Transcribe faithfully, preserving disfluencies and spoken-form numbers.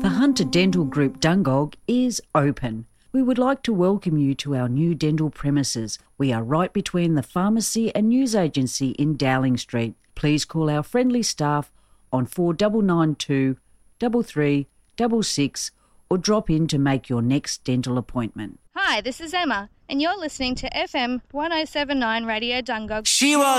The Hunter Dental Group Dungog is open. We would like to welcome you to our new dental premises. We are right between the pharmacy and news agency in Dowling Street. Please call our friendly staff on four nine nine two, three three six six or drop in to make your next dental appointment. Hi, this is Emma, and you're listening to F M one oh seven point nine Radio Dungog. She was